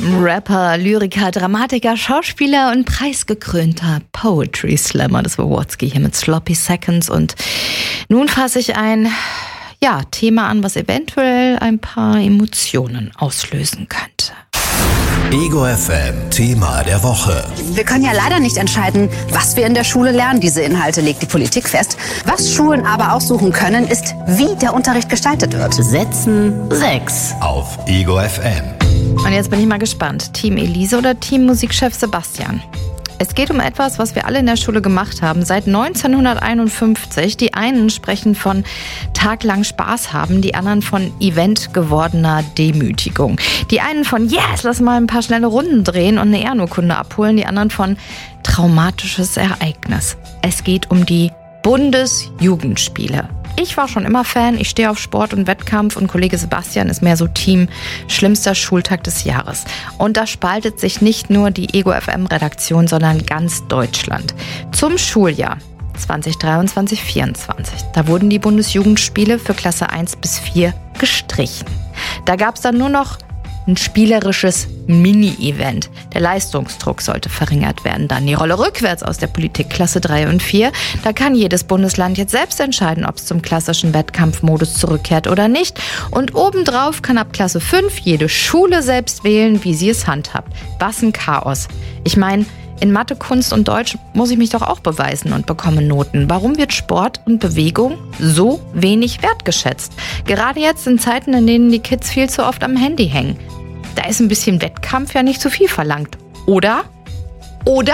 Rapper, Lyriker, Dramatiker, Schauspieler und preisgekrönter Poetry Slammer, das war Wozzki hier mit Sloppy Seconds. Und nun fasse ich ein Thema an, was eventuell ein paar Emotionen auslösen könnte. Ego FM, Thema der Woche. Wir können ja leider nicht entscheiden, was wir in der Schule lernen. Diese Inhalte legt die Politik fest. Was Schulen aber aussuchen können, ist, wie der Unterricht gestaltet wird. Setzen 6 Auf Ego FM. Und jetzt bin ich mal gespannt. Team Elise oder Team Musikchef Sebastian? Es geht um etwas, was wir alle in der Schule gemacht haben, seit 1951. Die einen sprechen von taglang Spaß haben, die anderen von Event gewordener Demütigung. Die einen von yes, lass mal ein paar schnelle Runden drehen und eine Ehrenurkunde abholen, die anderen von traumatisches Ereignis. Es geht um die Bundesjugendspiele. Ich war schon immer Fan, ich stehe auf Sport und Wettkampf und Kollege Sebastian ist mehr so Team schlimmster Schultag des Jahres. Und da spaltet sich nicht nur die Ego FM Redaktion, sondern ganz Deutschland. Zum Schuljahr 2023/24. Da wurden die Bundesjugendspiele für Klasse 1 bis 4 gestrichen. Da gab es dann nur noch ein spielerisches Mini-Event. Der Leistungsdruck sollte verringert werden. Dann die Rolle rückwärts aus der Politik Klasse 3 und 4. Da kann jedes Bundesland jetzt selbst entscheiden, ob es zum klassischen Wettkampfmodus zurückkehrt oder nicht. Und obendrauf kann ab Klasse 5 jede Schule selbst wählen, wie sie es handhabt. Was ein Chaos. Ich meine, in Mathe, Kunst und Deutsch muss ich mich doch auch beweisen und bekomme Noten. Warum wird Sport und Bewegung so wenig wertgeschätzt? Gerade jetzt in Zeiten, in denen die Kids viel zu oft am Handy hängen. Da ist ein bisschen Wettkampf ja nicht zu viel verlangt. Oder?